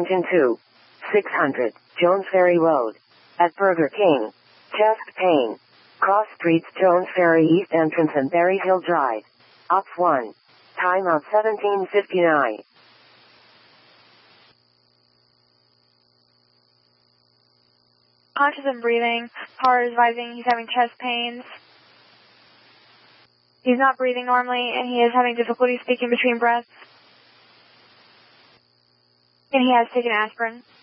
Washington 2. 600, Jones Ferry Road. At Burger King. Chest pain. Cross Streets, Jones Ferry East Entrance and Berry Hill Drive. Op 1. Time of 17:59. Conscious and breathing. Heart is rising. He's having chest pains. He's not breathing normally, and he is having difficulty speaking between breaths. And he has taken aspirin.